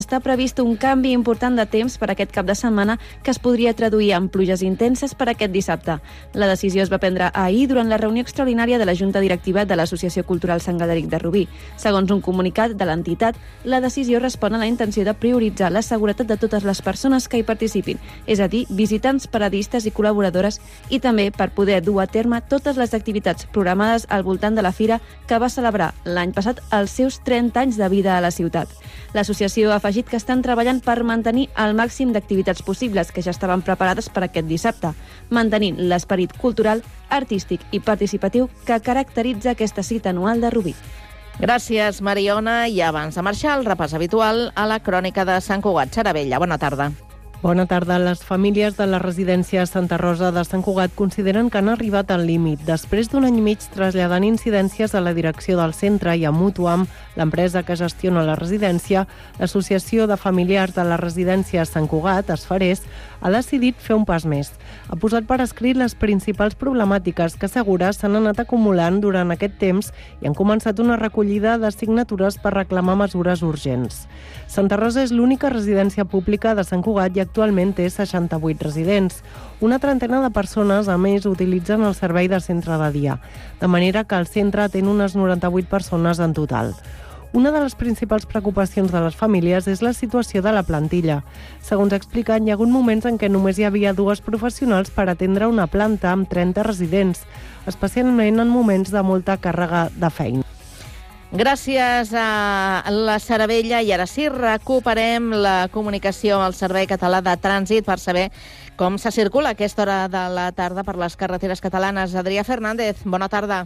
està previst un canvi important de temps per aquest cap de setmana que es podria traduir en pluges intenses per aquest dissabte. La decisió es va prendre ahir durant la reunió extraordinària de la Junta Directiva de l'Associació Cultural Sant Galderic de Rubí. Segons un comunicat de l'entitat, la decisió respon a la intenció de prioritzar la seguretat de totes les persones que hi participin, és a dir, visitants, paradistes i col·laboradores, i també per poder dur a terme totes les activitats programades al voltant de la fira que va celebrar l'any passat els seus 30 anys de vida a la ciutat. L'associació ha afegit que estan treballant per mantenir el màxim d'activitats possibles que ja estaven preparades per aquest dissabte, mantenint l'esperit cultural, artístic i participatiu que caracteritza aquesta cita anual de Rubí. Gràcies, Mariona. I abans de marxar, el repàs habitual a la crònica de Sant Cugat. Sara Bella, bona tarda. Bona tarda. Les famílies de la residència Santa Rosa de Sant Cugat consideren que han arribat al límit. Després d'un any i mig traslladant incidències a la direcció del centre i a Mutuam, l'empresa que gestiona la residència, l'Associació de Familiars de la Residència Sant Cugat, Esferés, ha decidit fer un pas més. Ha posat per escrit les principals problemàtiques que assegura s'han anat acumulant durant aquest temps i han començat una recollida de signatures per reclamar mesures urgents. Santa Rosa és l'única residència pública de Sant Cugat i actualment té 68 residents. Una trentena de persones, a més, utilitzen el servei de centre de dia, de manera que el centre atén unes 98 persones en total. Una de les principals preocupacions de les famílies és la situació de la plantilla. Segons expliquen, hi ha hagut moments en què només hi havia 2 professionals per atendre una planta amb 30 residents, especialment en moments de molta càrrega de feina. Gràcies a la Sara Bella. I ara sí, recuperem la comunicació amb el Servei Català de Trànsit per saber com se circula a aquesta hora de la tarda per les carreteres catalanes. Adrià Fernández, bona tarda.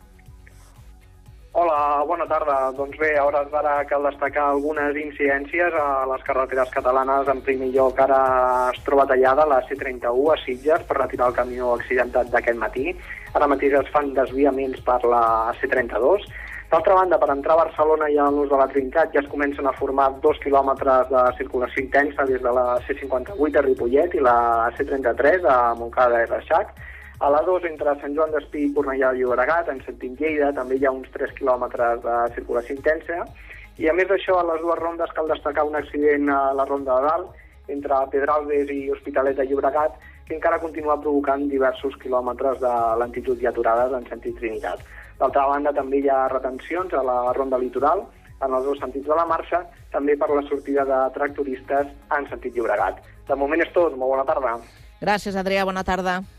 Hola, bona tarda. Doncs bé, a hores d'ara cal destacar algunes incidències a les carreteres catalanes. En primer lloc, ara es troba tallada la C31 a Sitges per retirar el camió accidentat d'aquest matí. Ara mateix es fan desviaments per la C32. D'altra banda, per entrar a Barcelona i a l'ús de la Trinitat ja es comencen a formar 2 quilòmetres de circulació intensa des de la C58 a Ripollet i la C33 a Montcada i Reixac. A la 2, entre Sant Joan d'Espí i Cornellà de Llobregat, en sentit Lleida, també hi ha uns 3 quilòmetres de circulació intensa. I a més d'això, a les 2 rondes cal destacar un accident a la Ronda de Dalt, entre Pedralbes i Hospitalet de Llobregat, que encara continua provocant diversos quilòmetres de lentitud i aturades en sentit Trinitat. D'altra banda, també hi ha retencions a la Ronda Litoral, en els 2 sentits de la marxa, també per la sortida de tractoristes en sentit Llobregat. De moment és tot. Molt bona tarda. Gràcies, Adrià. Bona tarda.